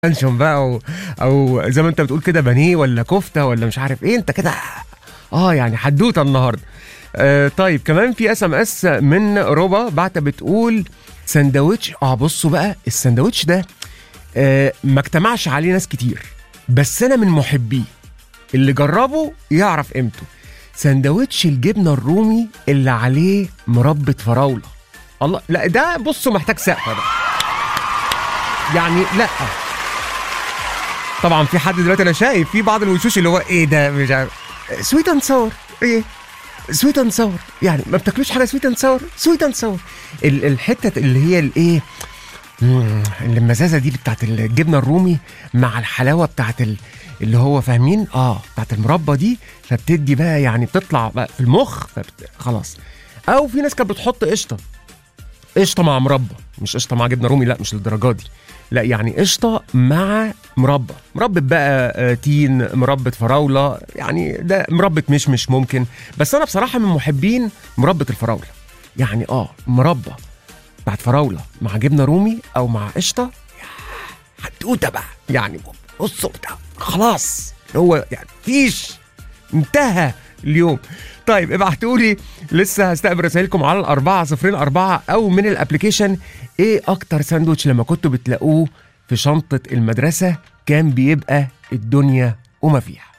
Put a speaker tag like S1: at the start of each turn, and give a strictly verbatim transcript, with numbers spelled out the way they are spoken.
S1: لانشون بقى او او زي ما انت بتقول كده بانيه ولا كفته ولا مش عارف ايه انت كده. اه يعني حدوته النهارده. آه طيب كمان في اس ام اس من ربا بعت بتقول سندوتش. اه بصوا بقى السندوتش ده آه ما اجتمعش عليه ناس كتير، بس انا من محبيه، اللي جربه يعرف قيمته. سندوتش الجبنه الرومي اللي عليه مربى فراوله. الله، لا ده بصوا محتاج سقفه ده يعني. لا طبعا في حد دلوقتي انا شايف في بعض الوشوش اللي هو ايه ده مش عارف سويت اند ساور. ايه سويت اند ساور يعني ما بتاكلوش حاجه سويت اند ساور. سويت اند ساور الحته اللي هي الايه اللي المزازه دي بتاعت الجبنه الرومي مع الحلاوه بتاعت اللي هو فاهمين اه بتاعت المربى دي، فبتدي بقى يعني بتطلع بقى في المخ خلاص. او في ناس كانت بتحط قشطه قشطه مع مربى، مش قشطه مع جبنه رومي، لا مش للدرجه دي، لا يعني قشطه مع مربى مربى بقى تين، مربى فراوله، يعني ده مربى مشمش ممكن. بس انا بصراحه من محبين مربى الفراوله، يعني اه مربى بتاعت فراوله مع جبنه رومي او مع قشطه، حدوته بقى يعني. بصوا بتاع خلاص هو يعني فيش انتهى اليوم. طيب ابعتوا لي، لسه هستقبل رسائلكم على الأربعة صفرين أربعة أو من الابليكيشن. إيه أكتر ساندوتش لما كنتوا بتلاقوه في شنطة المدرسة كان بيبقى الدنيا وما فيها؟